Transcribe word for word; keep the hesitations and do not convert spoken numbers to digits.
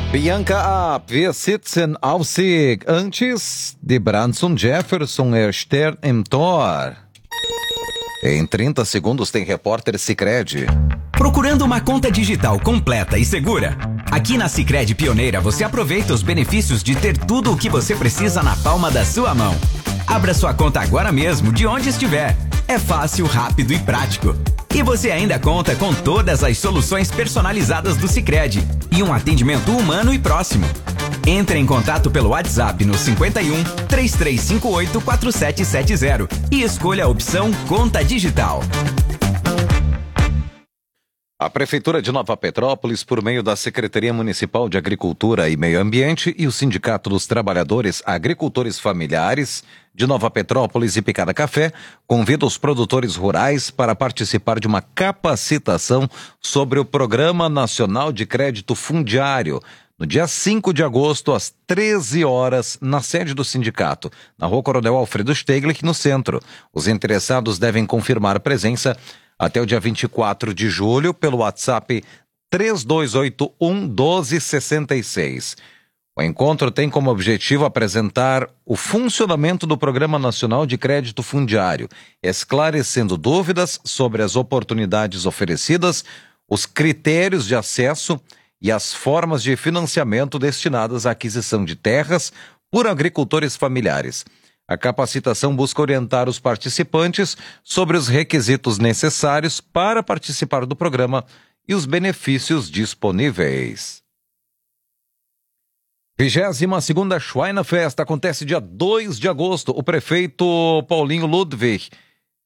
Bianca ab, wir sitzen auf Sieg. Antes de Branson Jefferson Erster im Tor. Em trinta segundos tem repórter Sicredi. Procurando uma conta digital completa e segura? Aqui na Sicredi Pioneira você aproveita os benefícios de ter tudo o que você precisa na palma da sua mão. Abra sua conta agora mesmo, de onde estiver. É fácil, rápido e prático. E você ainda conta com todas as soluções personalizadas do Sicredi e um atendimento humano e próximo. Entre em contato pelo WhatsApp no cinquenta e um, três três cinco oito, quatro sete sete zero e escolha a opção Conta Digital. A Prefeitura de Nova Petrópolis, por meio da Secretaria Municipal de Agricultura e Meio Ambiente e o Sindicato dos Trabalhadores Agricultores Familiares de Nova Petrópolis e Picada Café, convida os produtores rurais para participar de uma capacitação sobre o Programa Nacional de Crédito Fundiário, no dia cinco de agosto, às treze horas, na sede do sindicato, na Rua Coronel Alfredo Steglich, no centro. Os interessados devem confirmar a presença até o dia vinte e quatro de julho pelo WhatsApp três dois oito um, um dois seis seis. O encontro tem como objetivo apresentar o funcionamento do Programa Nacional de Crédito Fundiário, esclarecendo dúvidas sobre as oportunidades oferecidas, os critérios de acesso e as formas de financiamento destinadas à aquisição de terras por agricultores familiares. A capacitação busca orientar os participantes sobre os requisitos necessários para participar do programa e os benefícios disponíveis. vigésima segunda Schweinefest acontece dia dois de agosto. O prefeito Paulinho Ludwig